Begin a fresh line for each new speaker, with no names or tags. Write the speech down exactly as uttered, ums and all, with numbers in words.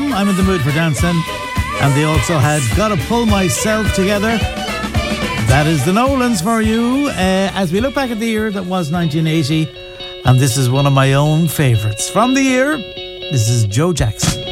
Home, I'm in the mood for dancing. And they also had Gotta Pull Myself Together. That is the Nolans for you. Uh, as we look back at the year that was nineteen eighty, and this is one of my own favourites. From the year, this is Joe Jackson.